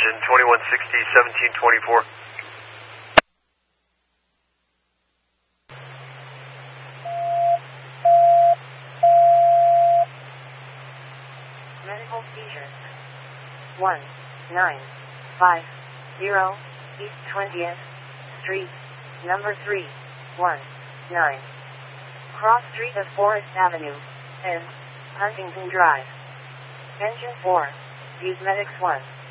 engine 2160, 1724. Medical seizure. 1950 East 20th Street, number 319. Cross Street of Forest Avenue, and Huntington Drive. Engine 4, use Medics 1.